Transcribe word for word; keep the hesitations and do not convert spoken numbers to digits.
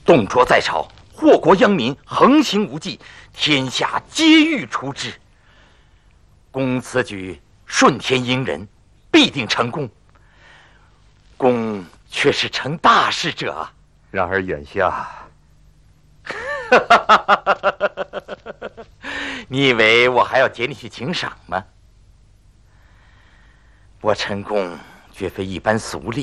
董卓在朝，祸国殃民，横行无忌，天下皆欲除之。公此举顺天应人，必定成功。公却是成大事者啊！ 然而眼下， 你以为我还要接你去请赏吗？我陈宫绝非一般俗吏。